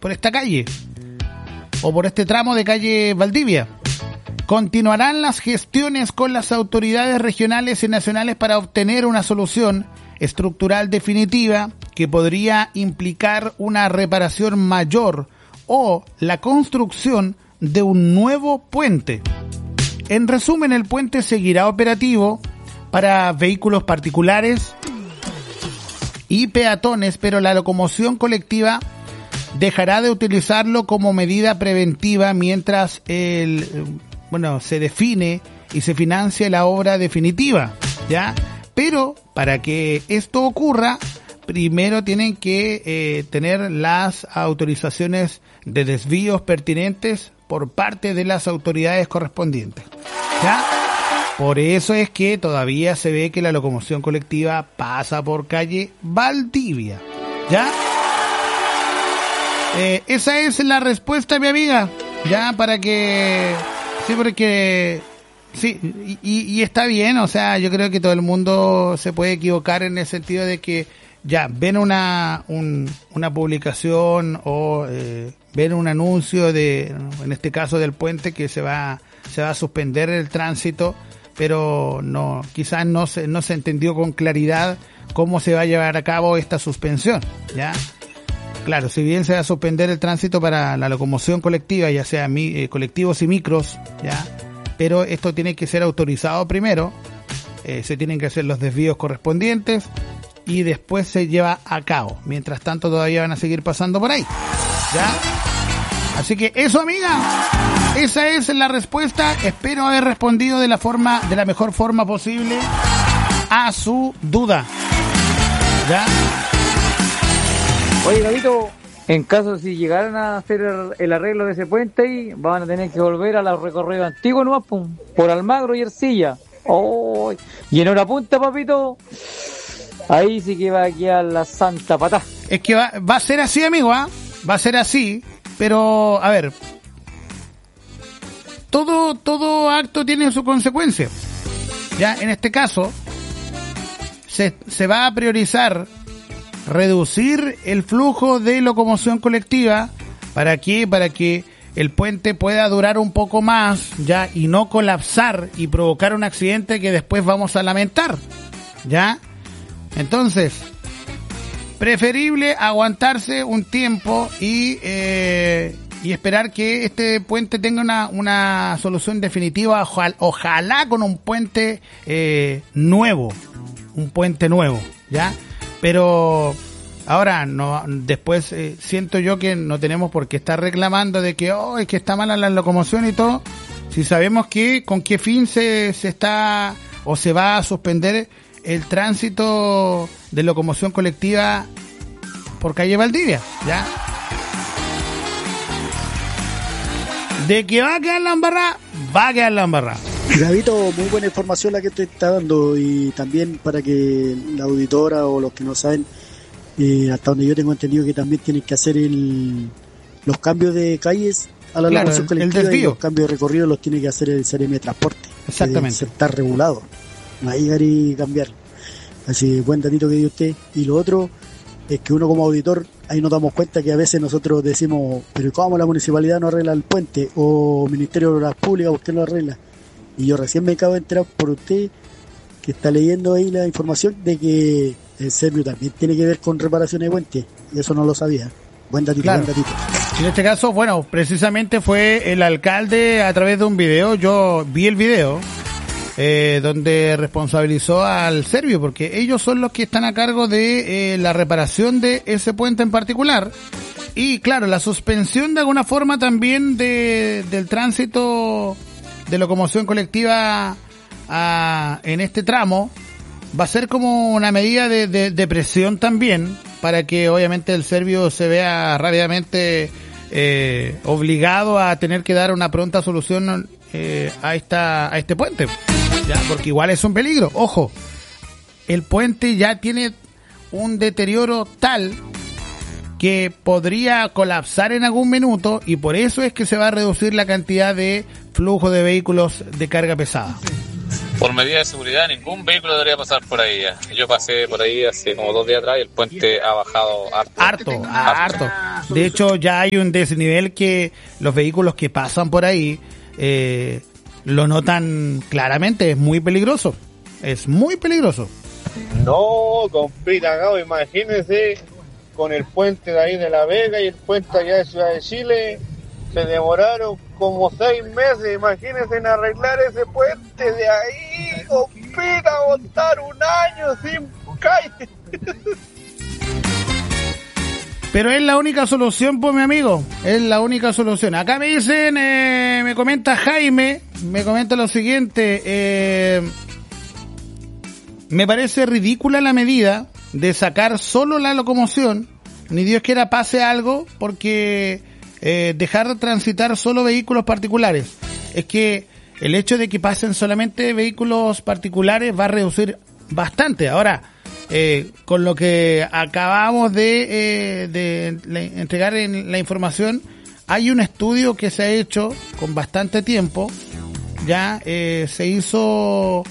esta calle o por este tramo de calle Valdivia. Continuarán las gestiones con las autoridades regionales y nacionales para obtener una solución estructural definitiva que podría implicar una reparación mayor o la construcción de un nuevo puente. En resumen, el puente seguirá operativo para vehículos particulares y peatones, pero la locomoción colectiva dejará de utilizarlo como medida preventiva mientras se define y se financia la obra definitiva, ¿ya? Pero para que esto ocurra, primero tienen que tener las autorizaciones de desvíos pertinentes por parte de las autoridades correspondientes, ¿ya? Por eso es que todavía se ve que la locomoción colectiva pasa por calle Valdivia, ¿ya? Esa es la respuesta, mi amiga, ya, para que... Sí, porque... Sí, y está bien, o sea, yo creo que todo el mundo se puede equivocar en el sentido de que ya ven una publicación o ven un anuncio en este caso del puente, que se va a suspender el tránsito, pero quizás no se entendió con claridad cómo se va a llevar a cabo esta suspensión, ¿ya? Claro, si bien se va a suspender el tránsito para la locomoción colectiva, ya sea colectivos y micros, ¿ya? Pero esto tiene que ser autorizado primero, se tienen que hacer los desvíos correspondientes y después se lleva a cabo. Mientras tanto todavía van a seguir pasando por ahí, ¿ya? Así que eso, amiga, esa es la respuesta. Espero haber respondido de la mejor forma posible a su duda, ¿ya? Oye, Gabito, en caso si llegaran a hacer el arreglo de ese puente ahí, van a tener que volver a los recorridos antiguos nomás, por Almagro y Ercilla. Oh, y en hora punta, papito, ahí sí que va a quedar la santa patá. Es que va a ser así, amigo, va a ser así, pero a ver, todo acto tiene su consecuencia. Ya en este caso se va a priorizar reducir el flujo de locomoción colectiva. ¿Para qué? Para que el puente pueda durar un poco más, ya, y no colapsar y provocar un accidente que después vamos a lamentar, ¿ya? Entonces, preferible aguantarse un tiempo y esperar que este puente tenga una solución definitiva, ojalá con un puente nuevo, ¿ya? Pero ahora después siento yo que no tenemos por qué estar reclamando de que es que está mala la locomoción y todo, si sabemos que con qué fin se está o se va a suspender el tránsito de locomoción colectiva por calle Valdivia, ¿ya? De que va a quedar la embarrada, va a quedar la embarrada. Gabito, muy buena información la que usted está dando, y también para que la auditora o los que no saben, hasta donde yo tengo entendido que también tienen que hacer los cambios de calles a la locomoción colectiva, y los cambios de recorrido los tiene que hacer el CRM de Transporte. Exactamente. Está regulado, no hay que cambiarlo. Así, buen datito que dio usted. Y lo otro es que uno como auditor, ahí nos damos cuenta que a veces nosotros decimos, pero ¿cómo la municipalidad no arregla el puente? O Ministerio de Obras Públicas, ¿por qué no arregla? Y yo recién me acabo de enterar por usted, que está leyendo ahí la información, de que el Servio también tiene que ver con reparaciones de puentes, y eso no lo sabía. Buen datito, claro. Buen datito. En este caso, bueno, precisamente fue el alcalde a través de un video, yo vi el video, donde responsabilizó al Servio, porque ellos son los que están a cargo de la reparación de ese puente en particular. Y claro, la suspensión de alguna forma también del tránsito de locomoción colectiva en este tramo va a ser como una medida de presión también, para que obviamente el Servio se vea rápidamente obligado a tener que dar una pronta solución a este puente, ya, porque igual es un peligro. Ojo, el puente ya tiene un deterioro tal que podría colapsar en algún minuto, y por eso es que se va a reducir la cantidad de flujo de vehículos de carga pesada. Por medida de seguridad, ningún vehículo debería pasar por ahí. Yo pasé por ahí hace como 2 días atrás y el puente ha bajado harto. De hecho, ya hay un desnivel que los vehículos que pasan por ahí lo notan claramente. Es muy peligroso. No, compita, Gabo, imagínese con el puente de ahí de La Vega y el puente allá de Ciudad de Chile. Se demoraron como 6 meses, imagínense, en arreglar ese puente de ahí, compita, aguantar un año sin calle. Pero es la única solución, pues, mi amigo, es la única solución. Acá me dicen, me comenta Jaime, me comenta lo siguiente, me parece ridícula la medida de sacar solo la locomoción, ni Dios quiera pase algo, porque... dejar transitar solo vehículos particulares. Es que el hecho de que pasen solamente vehículos particulares va a reducir bastante. Ahora, con lo que acabamos de entregar en la información, hay un estudio que se ha hecho con bastante tiempo. Ya se hizo...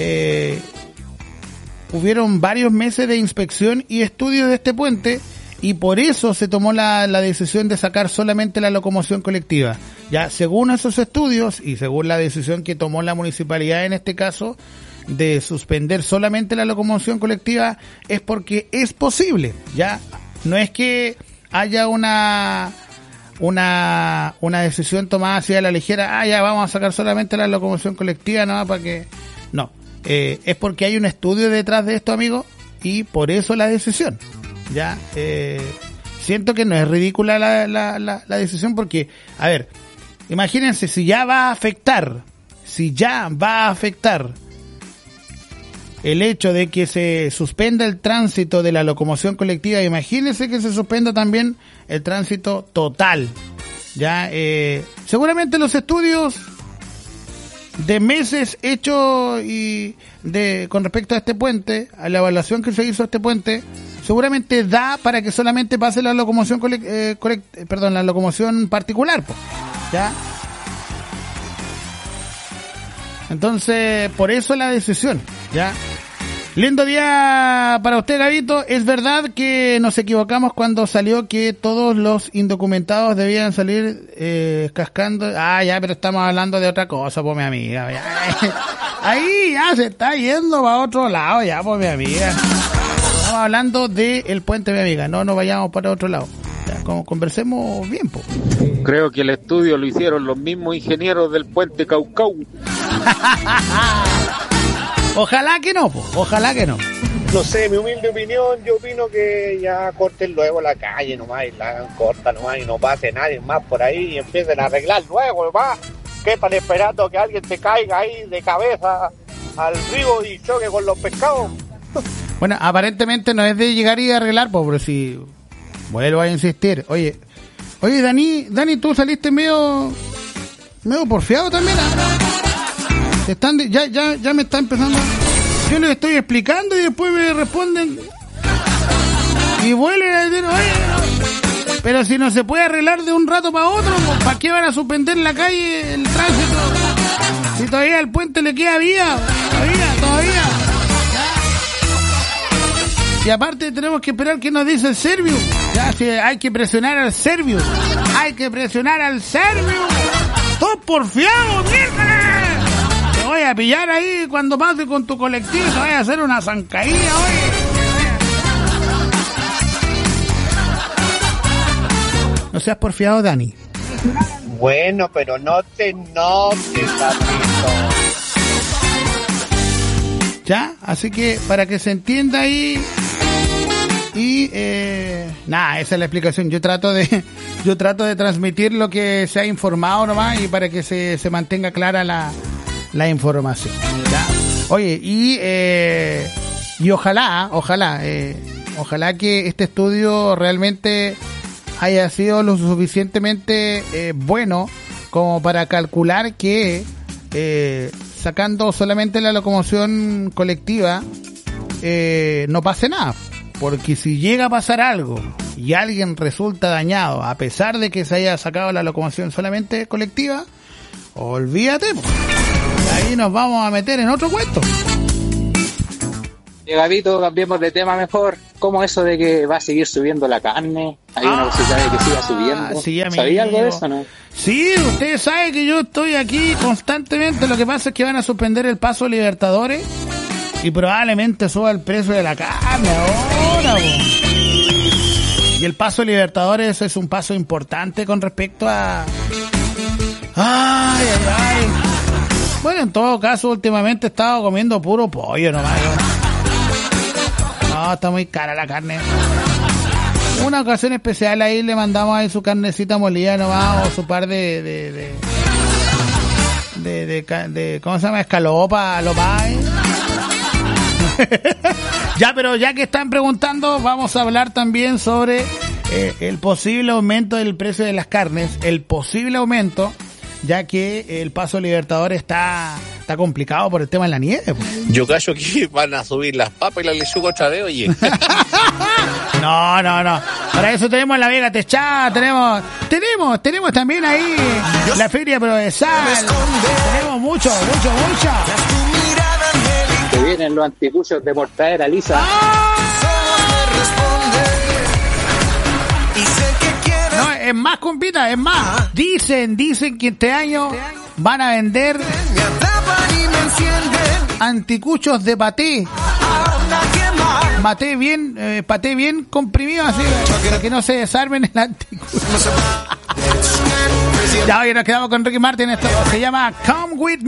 hubieron varios meses de inspección y estudios de este puente, y por eso se tomó la decisión de sacar solamente la locomoción colectiva. Ya, según esos estudios y según la decisión que tomó la municipalidad en este caso, de suspender solamente la locomoción colectiva, es porque es posible. Ya, no es que haya una decisión tomada así a la ligera, ya vamos a sacar solamente la locomoción colectiva, no, para que... No, es porque hay un estudio detrás de esto, amigo, y por eso la decisión. Ya, siento que no es ridícula la decisión, porque, a ver, imagínense, si ya va a afectar el hecho de que se suspenda el tránsito de la locomoción colectiva, imagínense que se suspenda también el tránsito total. Ya, seguramente los estudios de meses hechos con respecto a este puente, a la evaluación que se hizo a este puente, seguramente da para que solamente pase la locomoción la locomoción particular, pues. ¿Ya? Entonces, por eso la decisión, ¿ya? Lindo día para usted, Gabito. Es verdad que nos equivocamos cuando salió que todos los indocumentados debían salir cascando. Ya, pero estamos hablando de otra cosa, pues, mi amiga. Ya. Ahí ya se está yendo para otro lado, ya, pues, mi amiga. Estamos hablando del puente, mi amiga. No nos vayamos para otro lado. Ya, conversemos bien, pues. Creo que el estudio lo hicieron los mismos ingenieros del puente Caucau. Ojalá que no, ojalá que no. No sé, mi humilde opinión, yo opino que ya corten luego la calle nomás y la hagan corta nomás y no pase nadie más por ahí y empiecen a arreglar luego nomás. ¿Qué están esperando que alguien se caiga ahí de cabeza al río y choque con los pescados? Bueno, aparentemente no es de llegar y arreglar, pero si vuelvo a insistir. Oye, Dani, tú saliste medio porfiado también, ya me está empezando. Yo les estoy explicando y después me responden y vuelven a decir, oye, pero si no se puede arreglar de un rato para otro, ¿para qué van a suspender la calle, el tránsito? Si todavía al puente le queda vía, todavía. Y aparte tenemos que esperar qué nos dice el Servio. Ya, si hay que presionar al Servio. ¡Todos porfiados, mierda! Te voy a pillar ahí cuando pase con tu colectivo. Te voy a hacer una zancadilla, oye. No seas porfiado, Dani. Bueno, pero no te enojes, David. Ya, así que para que se entienda ahí. Y esa es la explicación. Yo trato de transmitir lo que se ha informado nomás y para que se mantenga clara la información. ¿Ya? Oye, y ojalá que este estudio realmente haya sido lo suficientemente bueno como para calcular que sacando solamente la locomoción colectiva no pase nada. Porque si llega a pasar algo y alguien resulta dañado, a pesar de que se haya sacado la locomoción solamente colectiva, olvídate. ahí nos vamos a meter en otro cuento. Gabito, cambiemos de tema mejor. ¿Cómo eso de que va a seguir subiendo la carne? Hay una posibilidad de que siga subiendo. Sí, ¿Sabía algo de eso, no? Sí, usted sabe que yo estoy aquí constantemente. Lo que pasa es que van a suspender el paso Libertadores y probablemente suba el precio de la carne ahora, po. Y el paso Libertadores es un paso importante con respecto a... Ay. Bueno, en todo caso, últimamente he estado comiendo puro pollo nomás. No, está muy cara la carne. Una ocasión especial ahí le mandamos ahí su carnecita molida nomás, o su par de ¿cómo se llama? Escalopa, lo más. Ya, pero ya que están preguntando, vamos a hablar también sobre el posible aumento del precio de las carnes, el posible aumento, ya que el paso Libertadores está complicado por el tema de la nieve. Pues. Yo callo que van a subir las papas y la lechuga otra vez, oye. No. Para eso tenemos la Vega Techada, tenemos también ahí la Feria Progresal. Tenemos mucho. Que vienen los anticuchos de Mortadera Lisa. No, es más, compita, es más. Dicen que este año van a vender anticuchos de paté. Paté bien comprimido, así, para que no se desarmen el anticucho. Ya, hoy nos quedamos con Ricky Martin. Esto se llama Come With Me.